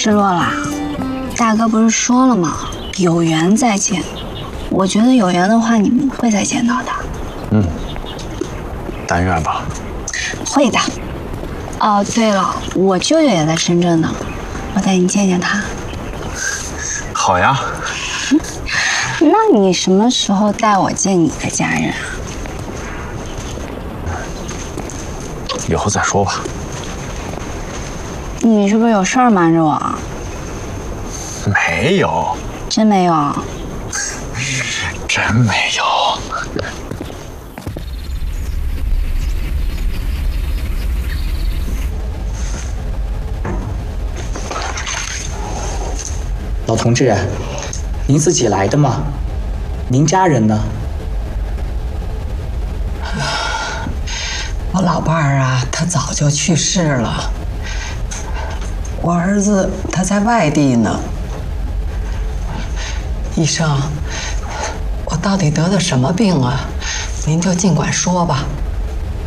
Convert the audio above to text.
失落啦？大哥不是说了吗？有缘再见。我觉得有缘的话，你们会再见到的。 嗯，但愿吧。 会的。哦，对了，我舅舅也在深圳呢，我带你见见他。 好呀。 那你什么时候带我见你的家人啊？ 以后再说吧。 你是不是有事儿瞒着我？ 没有。 真没有？ 真没有。 老同志，您自己来的吗？您家人呢？ 我老伴儿啊，他早就去世了。我儿子他在外地呢。医生，我到底得的什么病啊？您就尽管说吧。